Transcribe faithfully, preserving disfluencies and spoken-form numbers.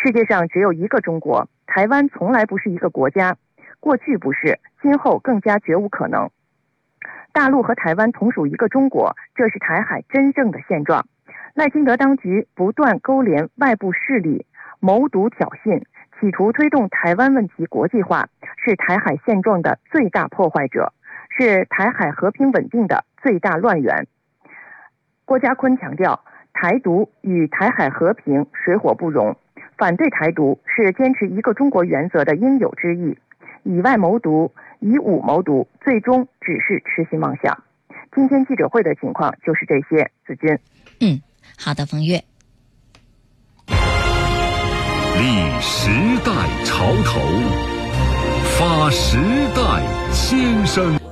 世界上只有一个中国，台湾从来不是一个国家，过去不是，今后更加绝无可能。大陆和台湾同属一个中国，这是台海真正的现状。赖清德当局不断勾连外部势力，谋独挑衅，企图推动台湾问题国际化，是台海现状的最大破坏者，是台海和平稳定的最大乱源。郭家坤强调，台独与台海和平水火不容，反对台独是坚持一个中国原则的应有之义，以外谋独，以武谋独，最终只是痴心妄想。今天记者会的情况就是这些。子君， 嗯，好的，冯月。 立时代潮头，发时代先声。